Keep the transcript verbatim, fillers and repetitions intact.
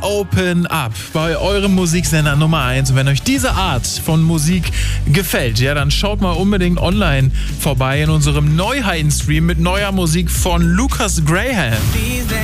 Open Up bei eurem Musiksender Nummer eins. Und wenn euch diese Art von Musik gefällt, ja, dann schaut mal unbedingt online vorbei in unserem Neuheiten-Stream mit neuer Musik von Lucas Graham.